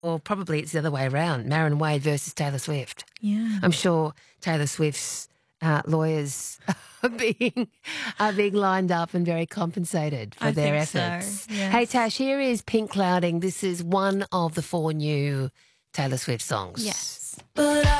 Or probably it's the other way around, Marin Wade versus Taylor Swift. Yeah. I'm sure Taylor Swift's lawyers are being lined up and very compensated for I their think so, efforts. yes. Hey, Tash, here is Pink Clouding. This is one of the 4 new Taylor Swift songs. Yes. But